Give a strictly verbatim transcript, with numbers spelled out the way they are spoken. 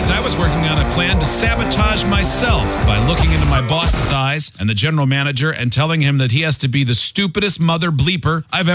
because I was working on a plan to sabotage myself by looking into my boss's eyes and the general manager and telling him that he has to be the stupidest mother bleeper I've ever